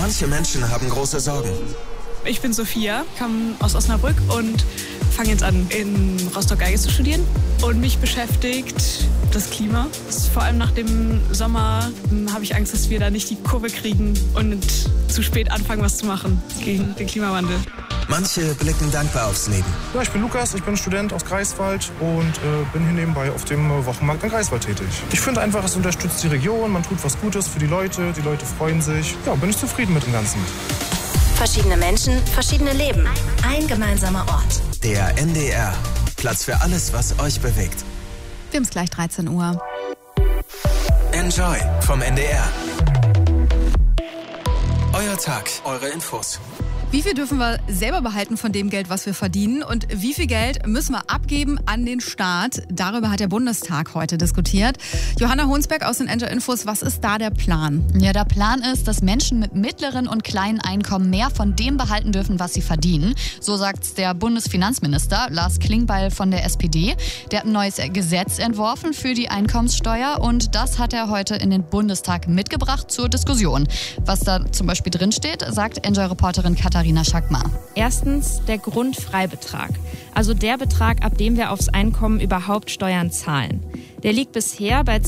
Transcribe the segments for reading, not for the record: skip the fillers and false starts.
Manche Menschen haben große Sorgen. Ich bin Sophia, komme aus Osnabrück und fange jetzt an, in Rostock-Geige zu studieren. Und mich beschäftigt das Klima. Vor allem nach dem Sommer habe ich Angst, dass wir da nicht die Kurve kriegen und zu spät anfangen, was zu machen gegen den Klimawandel. Manche blicken dankbar aufs Leben. Ja, ich bin Lukas, ich bin Student aus Greifswald und bin hier nebenbei auf dem Wochenmarkt in Greifswald tätig. Ich finde einfach, es unterstützt die Region, man tut was Gutes für die Leute freuen sich. Ja, bin ich zufrieden mit dem Ganzen. Verschiedene Menschen, verschiedene Leben. Ein gemeinsamer Ort. Der NDR. Platz für alles, was euch bewegt. Wir haben es gleich 13 Uhr. Enjoy vom NDR. Euer Tag, eure Infos. Wie viel dürfen wir selber behalten von dem Geld, was wir verdienen? Und wie viel Geld müssen wir abgeben an den Staat? Darüber hat der Bundestag heute diskutiert. Johanna Honsberg aus den Enjoy Infos, was ist da der Plan? Ja, der Plan ist, dass Menschen mit mittleren und kleinen Einkommen mehr von dem behalten dürfen, was sie verdienen. So sagt's der Bundesfinanzminister Lars Klingbeil von der SPD. Der hat ein neues Gesetz entworfen für die Einkommenssteuer und das hat er heute in den Bundestag mitgebracht zur Diskussion. Was da zum Beispiel drinsteht, sagt Enjoy-Reporterin Katharina Schackmar. Erstens der Grundfreibetrag, also der Betrag, ab dem wir aufs Einkommen überhaupt Steuern zahlen. Der liegt bisher bei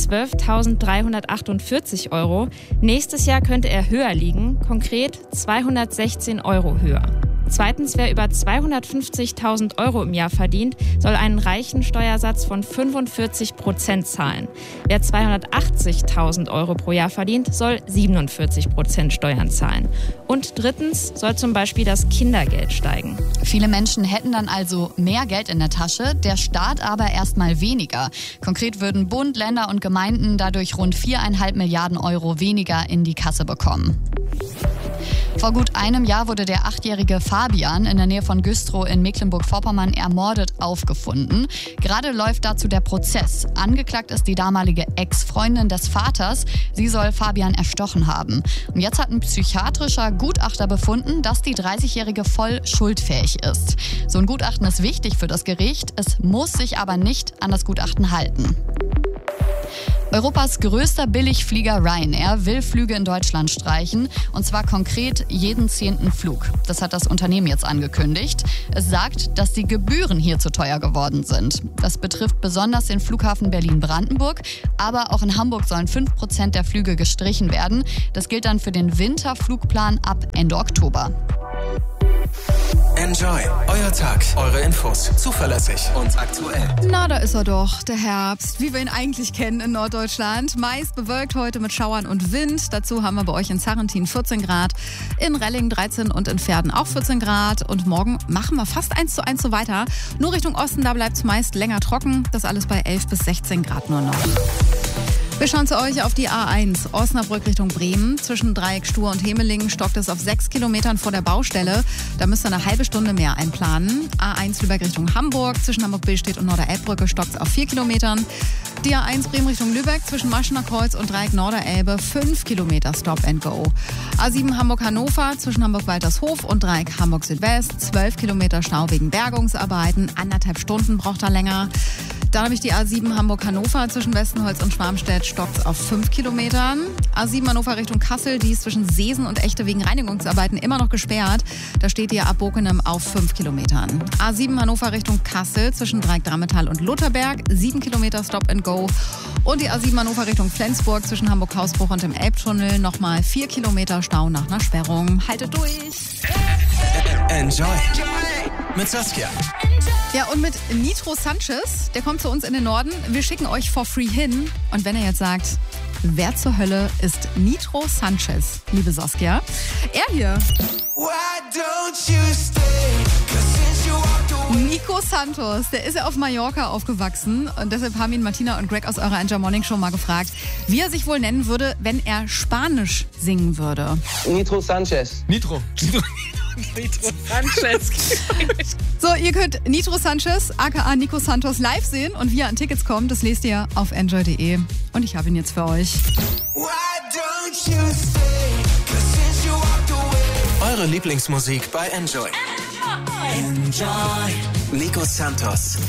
12.348 Euro. Nächstes Jahr könnte er höher liegen, konkret 216 Euro höher. Zweitens, wer über 250.000 Euro im Jahr verdient, soll einen reichen Steuersatz von 45% zahlen. Wer 280.000 Euro pro Jahr verdient, soll 47% Steuern zahlen. Und drittens soll zum Beispiel das Kindergeld steigen. Viele Menschen hätten dann also mehr Geld in der Tasche, der Staat aber erstmal weniger. Konkret würden Bund, Länder und Gemeinden dadurch rund 4,5 Milliarden Euro weniger in die Kasse bekommen. Vor gut einem Jahr wurde der 8-jährige Fabian in der Nähe von Güstrow in Mecklenburg-Vorpommern ermordet aufgefunden. Gerade läuft dazu der Prozess. Angeklagt ist die damalige Ex-Freundin des Vaters. Sie soll Fabian erstochen haben. Und jetzt hat ein psychiatrischer Gutachter befunden, dass die 30-Jährige voll schuldfähig ist. So ein Gutachten ist wichtig für das Gericht. Es muss sich aber nicht an das Gutachten halten. Europas größter Billigflieger Ryanair will Flüge in Deutschland streichen, und zwar konkret jeden 10. Flug. Das hat das Unternehmen jetzt angekündigt. Es sagt, dass die Gebühren hier zu teuer geworden sind. Das betrifft besonders den Flughafen Berlin-Brandenburg, aber auch in Hamburg sollen 5% der Flüge gestrichen werden. Das gilt dann für den Winterflugplan ab Ende Oktober. Enjoy, euer Tag, eure Infos, zuverlässig und aktuell. Na, da ist er doch, der Herbst, wie wir ihn eigentlich kennen in Norddeutschland. Meist bewölkt heute mit Schauern und Wind. Dazu haben wir bei euch in Sarrentin 14 Grad, in Relling 13 und in Verden auch 14 Grad. Und morgen machen wir fast 1:1 so weiter. Nur Richtung Osten, da bleibt es meist länger trocken. Das alles bei 11 bis 16 Grad nur noch. Wir schauen zu euch auf die A1 Osnabrück Richtung Bremen. Zwischen Dreieck Stur und Hemelingen stockt es auf 6 Kilometern vor der Baustelle. Da müsst ihr eine halbe Stunde mehr einplanen. A1 Lübeck Richtung Hamburg. Zwischen Hamburg-Billstedt und Norderelbbrücke stockt es auf 4 Kilometern. Die A1 Bremen Richtung Lübeck zwischen Maschener Kreuz und Dreieck Norderelbe 5 Kilometer Stop and Go. A7 Hamburg-Hannover zwischen Hamburg-Waltershof und Dreieck Hamburg-Südwest 12 Kilometer Stau wegen Bergungsarbeiten. 1,5 Stunden braucht er länger. Dann habe ich die A7 Hamburg-Hannover zwischen Westenholz und Schwarmstedt stockt auf 5 Kilometern. A7 Hannover Richtung Kassel, die ist zwischen Seesen und Echte wegen Reinigungsarbeiten immer noch gesperrt. Da steht ihr ab Bokenem auf 5 Kilometern. A7 Hannover Richtung Kassel zwischen Dreieck-Drammetal und Lutherberg 7 Kilometer Stop and Go. Und die A7 Hannover Richtung Flensburg zwischen Hamburg-Hausbruch und dem Elbtunnel nochmal 4 Kilometer Stau nach einer Sperrung. Haltet durch! Enjoy mit Saskia. Ja, und mit Nitro Sanchez, der kommt zu uns in den Norden. Wir schicken euch for free hin. Und wenn ihr jetzt sagt, wer zur Hölle ist Nitro Sanchez, liebe Saskia? Er hier. Nico Santos, der ist ja auf Mallorca aufgewachsen. Und deshalb haben ihn Martina und Greg aus eurer Enjoy Morning Show mal gefragt, wie er sich wohl nennen würde, wenn er Spanisch singen würde. Nitro Sanchez. Nitro Sanchez. So, ihr könnt Nitro Sanchez, aka Nico Santos, live sehen. Und wie er an Tickets kommt, das lest ihr auf enjoy.de. Und ich habe ihn jetzt für euch. Eure Lieblingsmusik bei Enjoy. Enjoy. Nico Santos.